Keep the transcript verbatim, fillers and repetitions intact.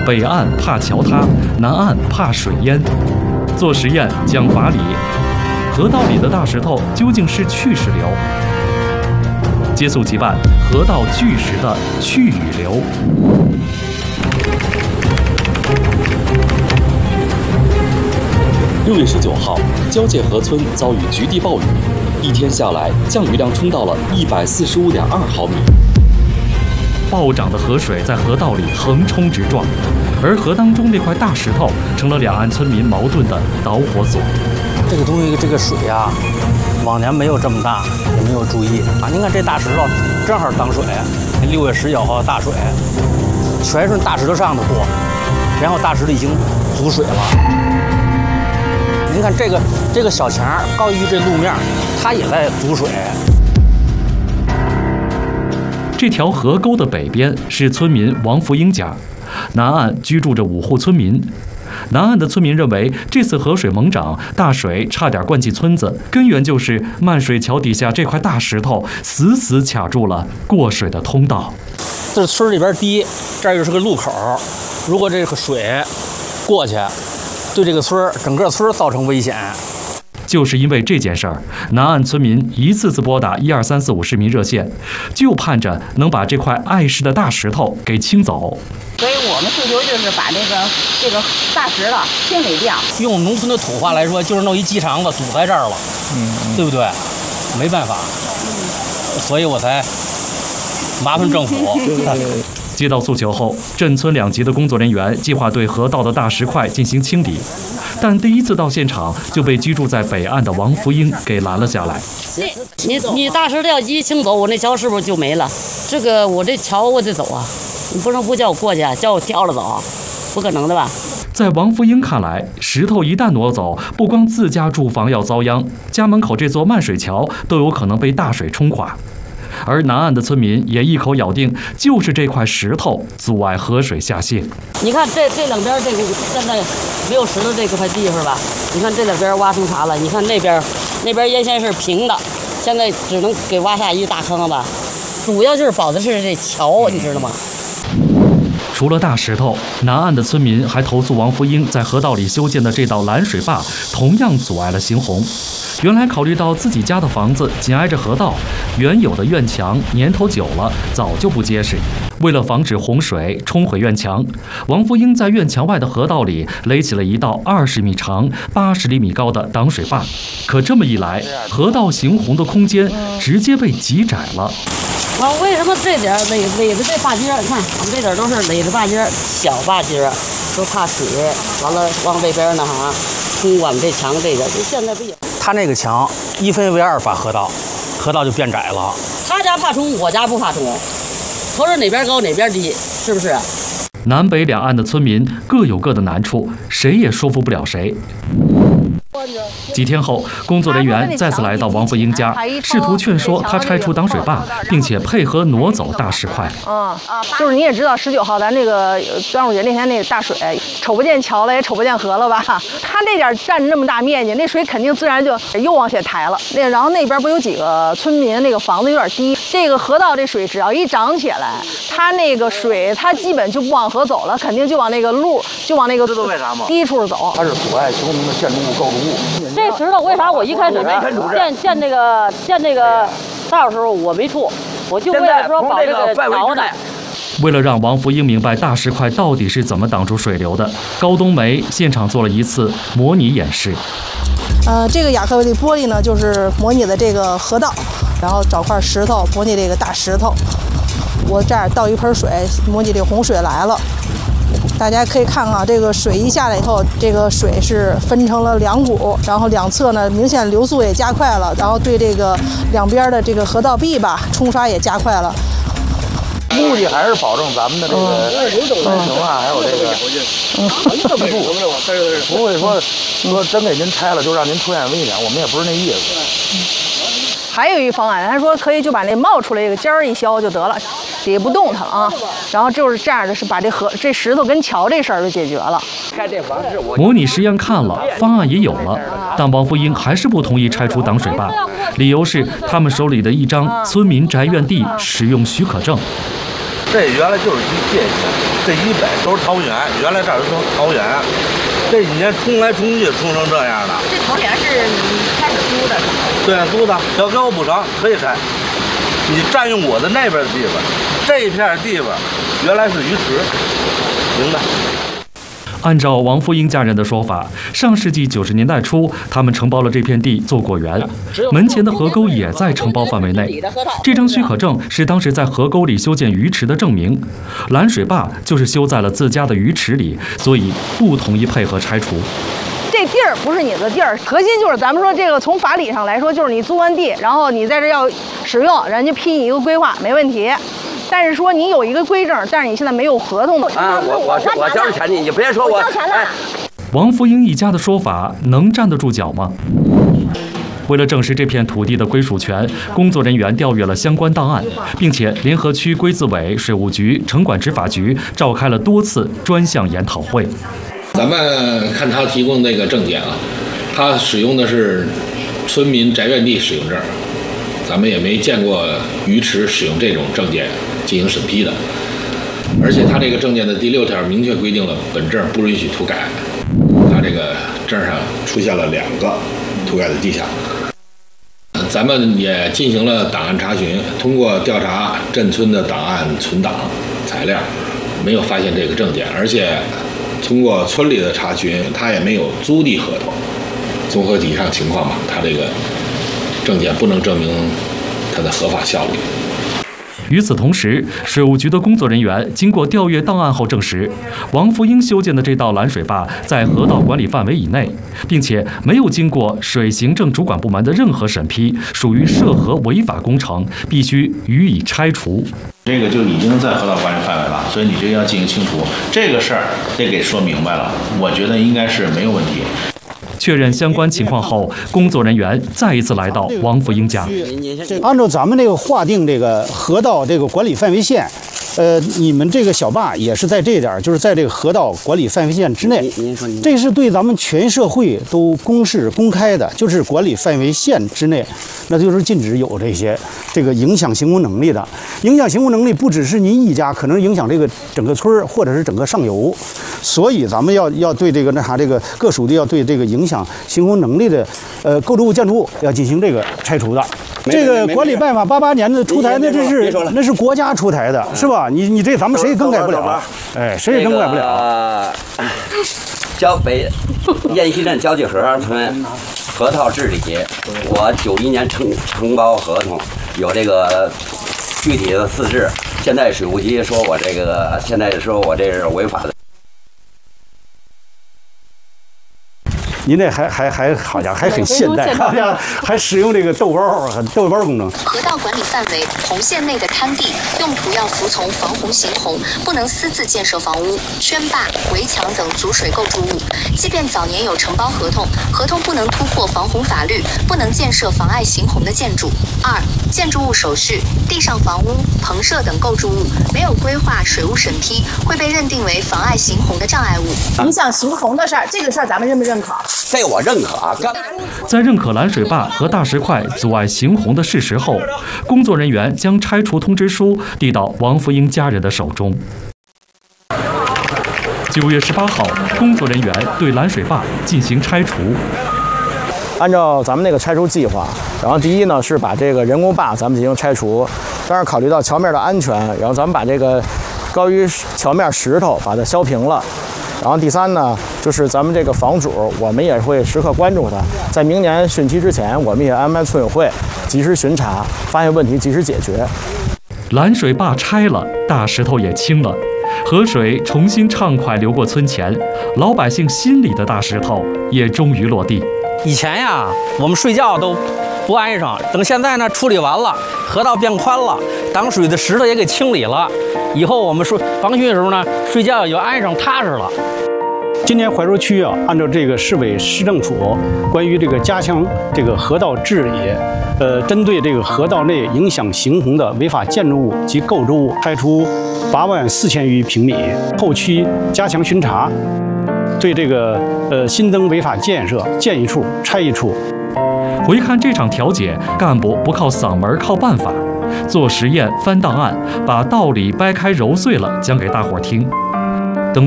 北岸怕桥塌，南岸怕水淹。做实验讲法理，河道里的大石头究竟是去石流？接速即办，河道巨石的去雨流。六月十九号，交界河村遭遇局地暴雨，一天下来降雨量冲到了一百四十五点二毫米。暴涨的河水在河道里横冲直撞，而河当中那块大石头成了两岸村民矛盾的导火索。 这个东西，这个水呀、啊，往年没有这么大，也没有注意啊。您看这大石头正好挡水，六月十九号大水，全顺大石头上的过，然后大石头已经阻水了。您看这个这个小墙高于这路面，它也在阻水。 这条河沟的北边是村民王福英家，南岸居住着五户村民。南岸的村民认为，这次河水猛涨，大水差点灌进村子，根源就是漫水桥底下这块大石头死死卡住了过水的通道。 这村里边低，这儿又是个路口，如果这个水过去，对这个村整个村造成危险。 就是因为这件事儿，南岸村民一次次拨打一二三四五市民热线，就盼着能把这块碍事的大石头给清走。 所以我们诉求就是把这个这个大石头清理掉。 用农村的土话来说，就是弄一鸡肠子堵在这儿了，嗯，对不对？没办法，所以我才麻烦政府。 接到诉求后，镇村两级的工作人员计划对河道的大石块进行清理，但第一次到现场就被居住在北岸的王福英给拦了下来。 你你大石头要一清走，我那桥是不是就没了？这个我这桥我得走啊，你不能不叫我过去，叫我跳着走，不可能的吧？ 在王福英看来，石头一旦挪走，不光自家住房要遭殃，家门口这座漫水桥都有可能被大水冲垮。而南岸的村民也一口咬定，就是这块石头阻碍河水下泄。 你看这这两边这个现在没有石头这块地方吧？你看这两边挖成啥了？你看那边那边原先是平的，现在只能给挖下一大坑吧。主要就是保的是这桥，你知道吗？ 除了大石头，南岸的村民还投诉王福英在河道里修建的这道拦水坝同样阻碍了行洪。原来考虑到自己家的房子紧挨着河道，原有的院墙年头久了，早就不结实。为了防止洪水冲毁院墙，王福英在院墙外的河道里垒起了一道二十米长、八十厘米高的挡水坝。可这么一来，河道行洪的空间直接被挤窄了。 我为什么这点垒垒的这坝尖？你看，我们这点都是垒的坝尖，小坝尖，都怕水。完了，往这边呢哈，冲我们这墙这个，现在不也？ 他那个墙一分为二把河道，河道就变窄了。 他家怕冲，我家不怕冲。他说哪边高哪边低，是不是？ 南北两岸的村民各有各的难处，谁也说服不了谁。几天后，工作人员再次来到王福英家，试图劝说他拆除挡水坝，并且配合挪走大石块。 嗯，就是你也知道，十九号咱这个端午节那天那个大水，瞅不见桥了，也瞅不见河了吧？它那点占那么大面积，那水肯定自然就又往下抬了。那然后那边不有几个村民那个房子有点低，这个河道这水只要一涨起来，它那个水它基本就不往河走了，肯定就往那个路就往那个低处走。 它是阻碍行洪的建筑物构筑物。 这石头为啥我一开始建建这个建这个道的时候我没处，我就为了说保这个桥的。 为了让王福英明白大石块到底是怎么挡住水流的，高冬梅现场做了一次模拟演示。 呃，这个亚克力玻璃呢，就是模拟的这个河道，然后找块石头模拟这个大石头。我这儿倒一盆水，模拟这洪水来了。大家可以看看，这个水一下来以后，这个水是分成了两股，然后两侧呢明显流速也加快了，然后对这个两边的这个河道壁吧冲刷也加快了。 目的还是保证咱们的这个通行啊，还有这个技术，不会说说真给您拆了就让您出现危险，我们也不是那意思。 还有一方案，他说可以就把那冒出来这个尖儿一削就得了，底下不动它了啊。然后就是这样的，是把这河这石头跟桥这事儿就解决了。 模拟实验看了，方案也有了，但王福英还是不同意拆除挡水坝，理由是他们手里的一张村民宅院地使用许可证。 这原来就是一界限。 这一北都是桃园，原来这儿都是桃园，这几年冲来冲去冲成这样的。 这桃园是你开始租的是吗？ 对，租的，要给我补偿可以拆。你占用我的那边的地方，这片地方原来是鱼池，明白？ 按照王福英家人的说法，上世纪九十年代初，他们承包了这片地做果园，门前的河沟也在承包范围内。这张许可证是当时在河沟里修建鱼池的证明。拦水坝就是修在了自家的鱼池里，所以不同意配合拆除。 这地儿不是你的地儿，核心就是咱们说这个从法理上来说，就是你租完地，然后你在这要使用，人家批你一个规划没问题。但是说你有一个规证，但是你现在没有合同啊，我我我交着钱你，你别说我。 哎， 王福英一家的说法能站得住脚吗？为了证实这片土地的归属权，工作人员调阅了相关档案，并且联合区规资委、水务局、城管执法局召开了多次专项研讨会。 咱们看他提供那个证件啊，他使用的是村民宅院地使用证，咱们也没见过鱼池使用这种证件进行审批的。而且他这个证件的第六条明确规定了，本证不允许涂改。他这个证上出现了两个涂改的迹象。咱们也进行了档案查询，通过调查镇村的档案存档材料，没有发现这个证件，而且通过村里的查询，他也没有租地合同。综合以上情况吧，他这个证件不能证明它的合法效力。 与此同时，水务局的工作人员经过调阅档案后证实，王福英修建的这道拦水坝在河道管理范围以内，并且没有经过水行政主管部门的任何审批，属于涉河违法工程，必须予以拆除。 这个就已经在河道管理范围了，所以你这个要进行清除，这个事儿得给说明白了。我觉得应该是没有问题。 确认相关情况后，工作人员再一次来到王福英家。 按照咱们这个划定这个河道这个管理范围线，呃，你们这个小坝也是在这点儿，就是在这个河道管理范围线之内。这是对咱们全社会都公示公开的，就是管理范围线之内，那就是禁止有这些这个影响行供能力的。影响行供能力不只是您一家，可能影响这个整个村儿或者是整个上游。所以咱们要要对这个那啥，这个各属地要对这个影响行供能力的呃构筑物、建筑物要进行这个拆除的。这个管理办法八八年的出台，那这是那是国家出台的，是吧？你你这咱们谁也更改不了，哎，谁也更改不了。 交北雁西镇交际河村河套治理，我九一年承承包合同，有这个具体的资质。现在水务局说我这个，现在说我这是违法的。 您这还还还好像还很现代，好像还使用这个豆包豆包功能。 河道管理范围，红线内的滩地用途要服从防洪行洪，不能私自建设房屋、圈坝、围墙等阻水构筑物。即便早年有承包合同，合同不能突破防洪法律，不能建设妨碍行洪的建筑。二、建筑物手续、地上房屋、棚舍等构筑物没有规划水务审批，会被认定为妨碍行洪的障碍物。 影响行洪的事儿，这个事儿咱们认不认可？ 这我认可啊！ 在认可拦水坝和大石块阻碍行洪的事实后，工作人员将拆除通知书递到王福英家人的手中。九月十八号，工作人员对拦水坝进行拆除。 按照咱们那个拆除计划，然后第一呢是把这个人工坝咱们进行拆除，当然考虑到桥面的安全，然后咱们把这个高于桥面石头把它削平了。然后第三呢，就是咱们这个房主，我们也会时刻关注它，在明年汛期之前，我们也安排村委会及时巡查，发现问题及时解决。 拦水坝拆了，大石头也清了，河水重新畅快流过村前，老百姓心里的大石头也终于落地。 以前呀，我们睡觉都不安上，等现在呢处理完了，河道变宽了，挡水的石头也给清理了，以后我们说防汛的时候呢，睡觉也安上踏实了。 今年怀柔区啊，按照这个市委市政府关于这个加强这个河道治理，呃，针对这个河道内影响行洪的违法建筑物及构筑物，拆除八万四千余平米，后期加强巡查，对这个呃新增违法建设建一处拆一处。 回看这场调解，干部不靠嗓门，靠办法，做实验翻档案，把道理掰开揉碎了讲给大伙儿听。